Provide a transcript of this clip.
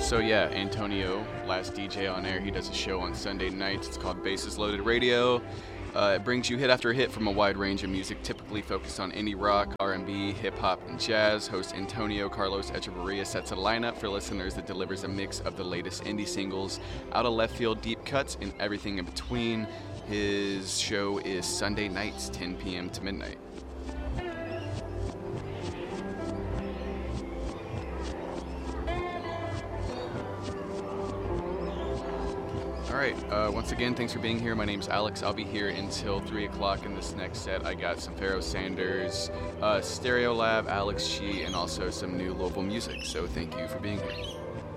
So yeah, Antonio, last DJ on air, he does a show on Sunday nights. It's called Bases Loaded Radio. It brings you hit after hit from a wide range of music, typically focused on indie rock, R&B, hip-hop, and jazz. Host Antonio Carlos Echevarria sets a lineup for listeners that delivers a mix of the latest indie singles, out of left field deep cuts, and everything in between. His show is Sunday nights, 10 p.m. to midnight. All right, once again, thanks for being here. My name's Alex. I'll be here until 3 o'clock in this next set. I got some Pharoah Sanders, Stereo Lab, Alex She, and also some new Louisville music. So thank you for being here.